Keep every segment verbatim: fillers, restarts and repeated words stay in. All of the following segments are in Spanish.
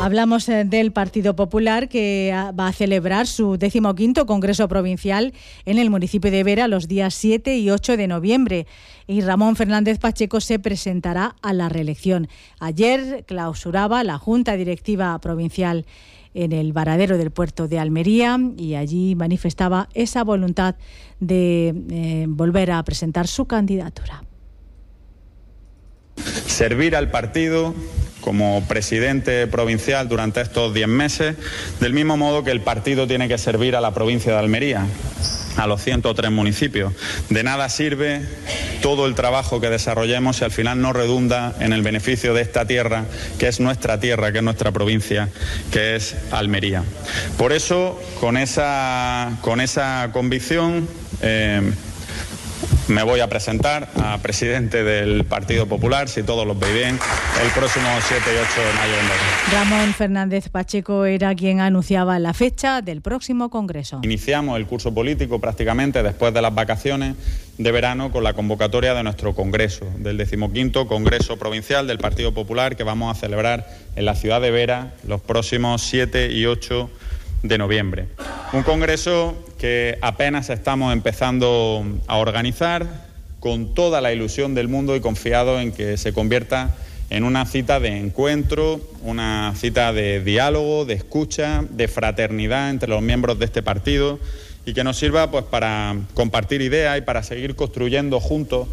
Hablamos del Partido Popular, que va a celebrar su decimoquinto Congreso Provincial en el municipio de Vera los días siete y ocho de noviembre. Y Ramón Fernández Pacheco se presentará a la reelección. Ayer clausuraba la Junta Directiva Provincial en el varadero del puerto de Almería y allí manifestaba esa voluntad de eh, volver a presentar su candidatura. Servir al partido como presidente provincial durante estos diez meses, del mismo modo que el partido tiene que servir a la provincia de Almería, a los ciento tres municipios. De nada sirve todo el trabajo que desarrollemos si al final no redunda en el beneficio de esta tierra, que es nuestra tierra, que es nuestra provincia, que es Almería. Por eso, con esa, con esa convicción, eh, me voy a presentar a presidente del Partido Popular, si todos los veis bien, el próximo siete y ocho de mayo en Vera. Ramón Fernández Pacheco era quien anunciaba la fecha del próximo Congreso. Iniciamos el curso político prácticamente después de las vacaciones de verano con la convocatoria de nuestro Congreso, del decimoquinto Congreso Provincial del Partido Popular, que vamos a celebrar en la ciudad de Vera los próximos siete y ocho de noviembre. Un congreso que apenas estamos empezando a organizar, con toda la ilusión del mundo y confiado en que se convierta en una cita de encuentro, una cita de diálogo, de escucha, de fraternidad entre los miembros de este partido y que nos sirva pues para compartir ideas y para seguir construyendo juntos.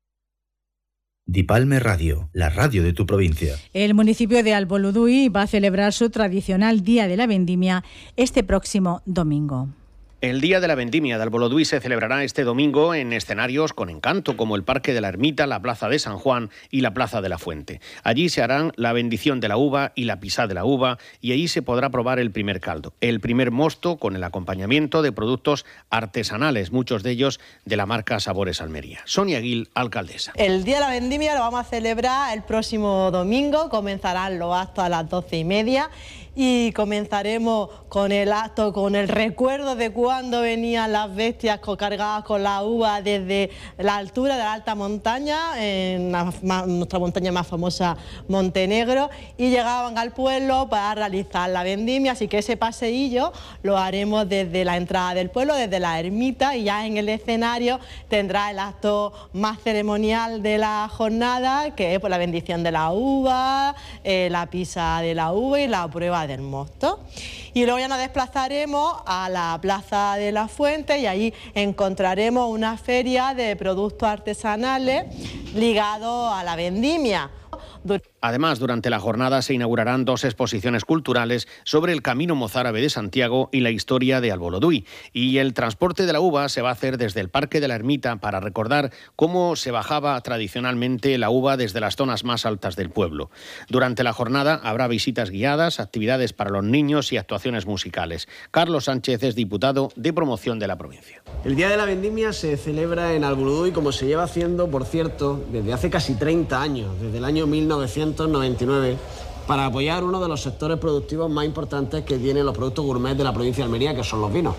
Dipalme Radio, la radio de tu provincia. El municipio de Alboludui va a celebrar su tradicional Día de la Vendimia este próximo domingo. El Día de la Vendimia de Alboludui se celebrará este domingo en escenarios con encanto como el Parque de la Ermita, la Plaza de San Juan y la Plaza de la Fuente. Allí se harán la bendición de la uva y la pisá de la uva y allí se podrá probar el primer caldo, el primer mosto con el acompañamiento de productos artesanales, muchos de ellos de la marca Sabores Almería. Sonia Gil, alcaldesa. El Día de la Vendimia lo vamos a celebrar el próximo domingo, comenzarán los actos a las doce y media. Y comenzaremos con el acto, con el recuerdo de cuando venían las bestias cargadas con la uva desde la altura de la alta montaña, en la, nuestra montaña más famosa, Montenegro, y llegaban al pueblo para realizar la vendimia. Así que ese paseillo lo haremos desde la entrada del pueblo, desde la ermita, y ya en el escenario tendrá el acto más ceremonial de la jornada, que es pues, la bendición de la uva, eh, la pisa de la uva y la prueba del mosto. Y luego ya nos desplazaremos a la Plaza de la Fuente y allí encontraremos una feria de productos artesanales ligados a la vendimia. Además, durante la jornada se inaugurarán dos exposiciones culturales sobre el camino mozárabe de Santiago y la historia de Alboludui. Y el transporte de la uva se va a hacer desde el Parque de la Ermita para recordar cómo se bajaba tradicionalmente la uva desde las zonas más altas del pueblo. Durante la jornada habrá visitas guiadas, actividades para los niños y actuaciones musicales. Carlos Sánchez es diputado de promoción de la provincia. El Día de la Vendimia se celebra en Alboludui, como se lleva haciendo, por cierto, desde hace casi treinta años, desde el año mil novecientos noventa y nueve, para apoyar uno de los sectores productivos más importantes que tienen los productos gourmet de la provincia de Almería, que son los vinos.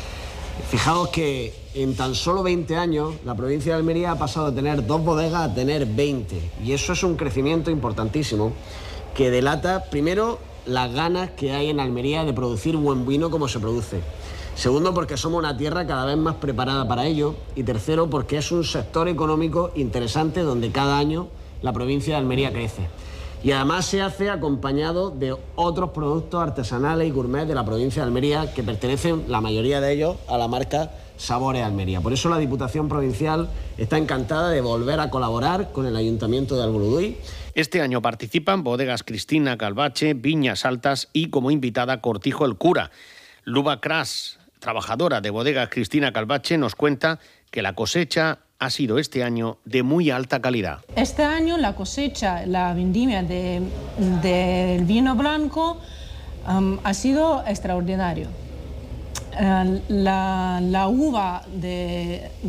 Fijaos que en tan solo veinte años la provincia de Almería ha pasado de tener dos bodegas a tener veinte, y eso es un crecimiento importantísimo que delata, primero, las ganas que hay en Almería de producir buen vino como se produce. Segundo, porque somos una tierra cada vez más preparada para ello. Y tercero, porque es un sector económico interesante donde cada año la provincia de Almería crece. Y además se hace acompañado de otros productos artesanales y gourmet de la provincia de Almería que pertenecen, la mayoría de ellos, a la marca Sabores Almería. Por eso la Diputación Provincial está encantada de volver a colaborar con el Ayuntamiento de Alboludui. Este año participan Bodegas Cristina Calvache, Viñas Altas y como invitada Cortijo el Cura. Luba Cras, trabajadora de Bodegas Cristina Calvache, nos cuenta que la cosecha ha sido este año de muy alta calidad. Este año la cosecha, la vendimia de, del vino blanco um, ha sido extraordinario. Uh, la, la uva de,